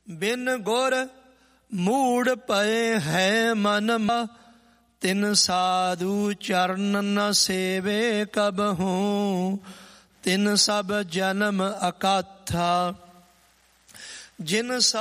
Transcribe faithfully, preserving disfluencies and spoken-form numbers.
ਬਿਨ ਗੁਰ ਮੂੜ ਪਏ ਹੈ ਮਨ ਮਾ, ਤਿਨ ਸਾਧੂ ਚਰਨ ਨ ਸੇਵੇ ਕਬਹੂ, ਤਿਨ ਸਭ ਜਨਮ ਅਕਾਥਾ। ਜਿਨ